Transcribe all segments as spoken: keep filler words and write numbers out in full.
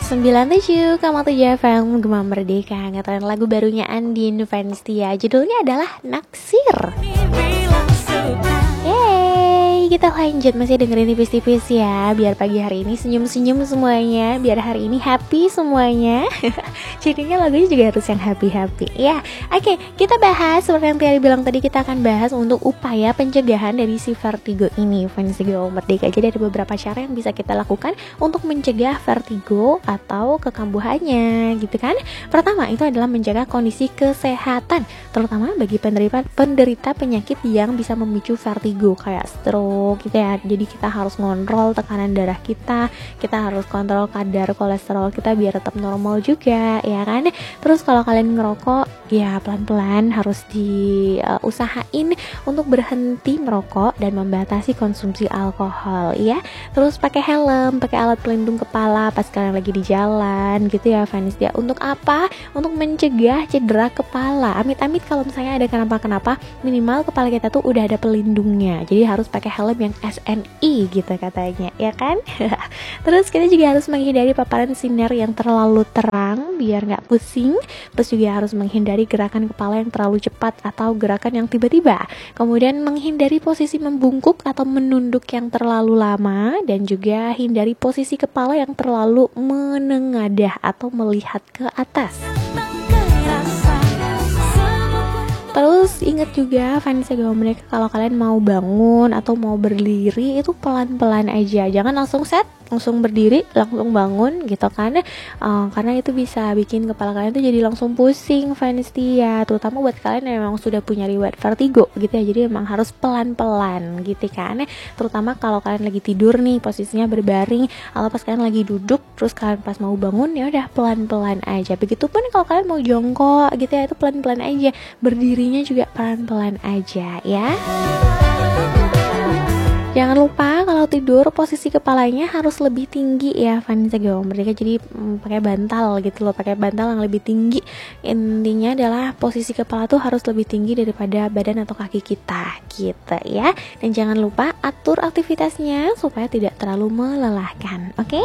sembilan puluh tujuh koma tujuh F M Gema Merdeka, ngatakan lagu barunya Andien Vanztia. Judulnya adalah Naksir. Yeay, kita lanjut masih dengerin tipis-tipis ya. Biar pagi hari ini senyum-senyum semuanya, biar hari ini happy semuanya. Jadinya lagunya juga harus yang happy-happy ya. Oke, kita bahas seperti yang Tiara bilang tadi, kita akan bahas untuk upaya pencegahan dari si vertigo ini, Fans Gema Merdeka. Jadi ada beberapa cara yang bisa kita lakukan untuk mencegah vertigo atau kekambuhannya gitu kan. Pertama itu adalah menjaga kondisi kesehatan, terutama bagi penderita penderita penyakit yang bisa memicu vertigo kayak stroke gitu ya. Jadi kita harus ngontrol tekanan darah kita, kita harus kontrol kadar kolesterol kita biar tetap normal juga ya kan. Terus kalau kalian ngerokok ya pelan-pelan harus diusahain uh, untuk berhenti merokok dan membatasi konsumsi alkohol ya. Terus pakai helm, pakai alat pelindung kepala pas kalian lagi di jalan gitu ya Vanis ya. Untuk apa? Untuk mencegah cedera kepala. Amit-amit kalau misalnya ada kenapa-kenapa, minimal kepala kita tuh udah ada pelindungnya. Jadi harus pakai helm yang S N I gitu katanya ya kan. Terus kita juga harus menghindari paparan sinar yang terlalu terang biar nggak pusing. Terus juga harus menghindari gerakan kepala yang terlalu cepat atau gerakan yang tiba-tiba. Kemudian menghindari posisi membungkuk atau menunduk yang terlalu lama, dan juga hindari posisi kepala yang terlalu menengadah atau melihat ke atas. Terus ingat juga Vanessa Gema Merdeka, kalau kalian mau bangun atau mau berdiri itu pelan-pelan aja, jangan langsung set langsung berdiri, langsung bangun gitu kan. uh, Karena itu bisa bikin kepala kalian tuh jadi langsung pusing Vanessa, terutama buat kalian yang memang sudah punya riwayat vertigo gitu ya. Jadi memang harus pelan-pelan gitu kan. Terutama kalau kalian lagi tidur nih, posisinya berbaring, atau pas kalian lagi duduk, terus kalian pas mau bangun ya udah pelan-pelan aja. Begitupun kalau kalian mau jongkok gitu ya, itu pelan-pelan aja. Berdirinya juga pelan-pelan aja ya. Jangan lupa kalau tidur posisi kepalanya harus lebih tinggi ya Vanessa Gema Merdeka. Jadi mm, pakai bantal gitu loh, pakai bantal yang lebih tinggi. Intinya adalah posisi kepala tuh harus lebih tinggi daripada badan atau kaki kita gitu ya. Dan jangan lupa atur aktivitasnya supaya tidak terlalu melelahkan. Oke? Okay?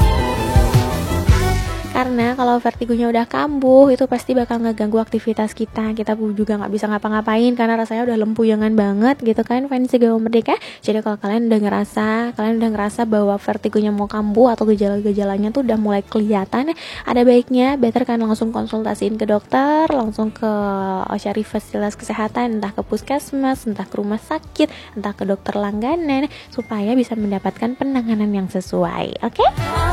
Karena kalau vertigonya udah kambuh itu pasti bakal ngeganggu aktivitas kita. Kita juga nggak bisa ngapa-ngapain karena rasanya udah lempuyangan banget gitu kan Fans Gema Merdeka. Jadi kalau kalian udah ngerasa kalian udah ngerasa bahwa vertigonya mau kambuh atau gejala-gejalanya tuh udah mulai kelihatan, ada baiknya better kan langsung konsultasiin ke dokter, langsung ke cari fasilitas kesehatan, entah ke puskesmas, entah ke rumah sakit, entah ke dokter langganan, supaya bisa mendapatkan penanganan yang sesuai. Oke? Okay?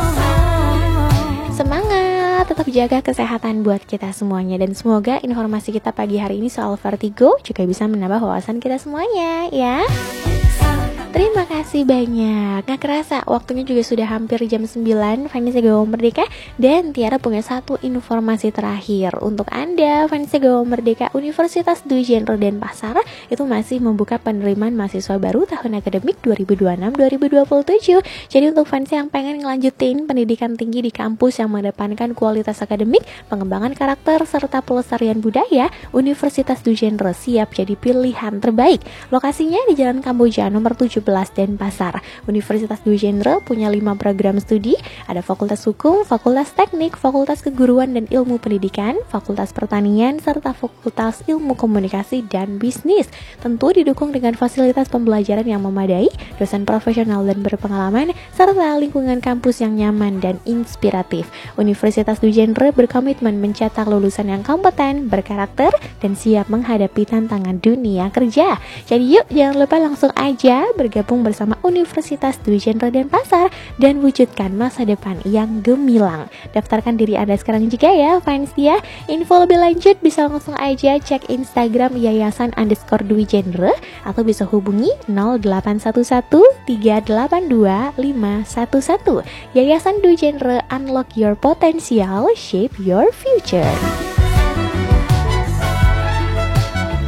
Semangat, tetap jaga kesehatan buat kita semuanya. Dan semoga informasi kita pagi hari ini soal vertigo juga bisa menambah wawasan kita semuanya ya. Terima kasih banyak. Gak kerasa waktunya juga sudah hampir jam sembilan Vanessa Gema Merdeka. Dan Tiara punya satu informasi terakhir untuk Anda Vanessa Gema Merdeka. Universitas Dwi Jenner Denpasar itu masih membuka penerimaan mahasiswa baru tahun akademik dua ribu dua puluh enam dua ribu dua puluh tujuh. Jadi untuk fans yang pengen ngelanjutin pendidikan tinggi di kampus yang mengedepankan kualitas akademik, pengembangan karakter, serta pelestarian budaya, Universitas Dwi Jenner siap jadi pilihan terbaik. Lokasinya di Jalan Kamboja nomor tujuh belas Denpasar. Universitas Dwi Jenner punya lima program studi, ada Fakultas Hukum, Fakultas Teknik, Fakultas Keguruan dan Ilmu Pendidikan, Fakultas Pertanian, serta Fakultas Ilmu Komunikasi dan Bisnis. Tentu didukung dengan fasilitas pembelajaran yang memadai, dosen profesional dan berpengalaman, serta lingkungan kampus yang nyaman dan inspiratif. Universitas Dwi Jenner berkomitmen mencetak lulusan yang kompeten, berkarakter, dan siap menghadapi tantangan dunia kerja. Jadi yuk jangan lupa langsung aja bergabung bersama Universitas Dwi Jenner Denpasar dan wujudkan masa depan yang gemilang. Daftarkan diri Anda sekarang juga ya fans ya. Info lebih lanjut bisa langsung aja cek Instagram Yayasan underscore Dwi Jenner atau bisa hubungi nol delapan satu satu tiga delapan dua lima satu satu. Yayasan Dwi Jenner, unlock your potential, shape your future.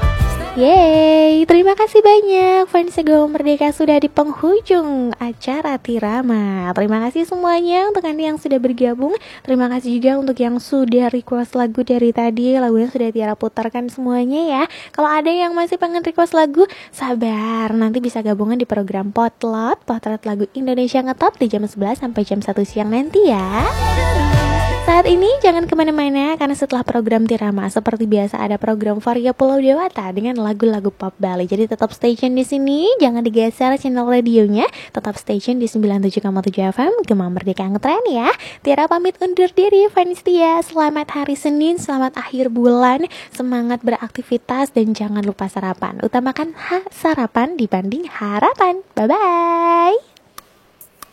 Yeay, terima kasih banyak fans Gawa Merdeka sudah di penghujung acara Tirama. Terima kasih semuanya untuk Anda yang sudah bergabung. Terima kasih juga untuk yang sudah request lagu dari tadi. Lagunya sudah Tiara putarkan semuanya ya. Kalau ada yang masih pengen request lagu, sabar, nanti bisa gabungan di program Potlot, Potret Lagu Indonesia Ngetop di jam sebelas sampai jam satu siang nanti ya. Saat ini jangan kemana-mana karena setelah program Tirama seperti biasa ada program Varia Pulau Dewata dengan lagu-lagu pop Bali. Jadi tetap stay tune di sini, jangan digeser channel radionya, tetap stay tune di sembilan puluh tujuh koma tujuh F M Gema Merdeka Ngetren ya. Tiara pamit undur diri, fans setia. Selamat hari Senin, selamat akhir bulan, semangat beraktivitas dan jangan lupa sarapan. Utamakan ha sarapan dibanding harapan. Bye bye.